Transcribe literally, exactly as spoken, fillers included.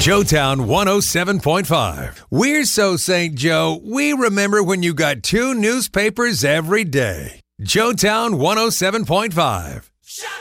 Joetown one oh seven point five. We're so Saint Joe, we remember when you got two newspapers every day. Joetown one oh seven point five.